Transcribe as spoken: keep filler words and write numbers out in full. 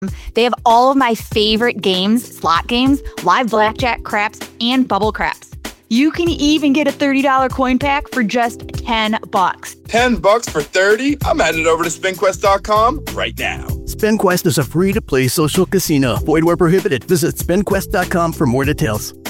They have all of my favorite games, slot games, live blackjack, craps, and bubble craps. You can even get a thirty dollars coin pack for just ten bucks. ten bucks for thirty? I'm headed over to spin quest dot com right now. SpinQuest is a free-to-play social casino. Void where prohibited. Visit spin quest dot com for more details.